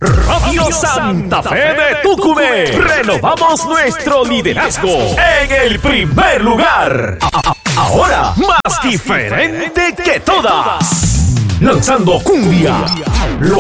Radio Santa Fe de Tucumán. Renovamos nuestro liderazgo en el primer lugar. Ahora más diferente que todas. Lanzando cumbia, lo